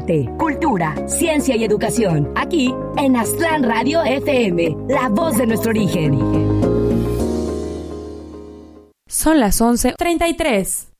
arte, cultura, ciencia y educación. Aquí en Aztlán Radio FM, la voz de nuestro origen. Son las 11:33.